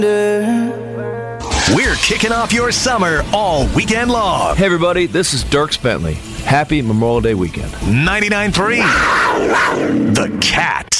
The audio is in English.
We're kicking off your summer all weekend long. Hey, everybody, this is Dierks Bentley. Happy Memorial Day weekend. 99.3 The Cat.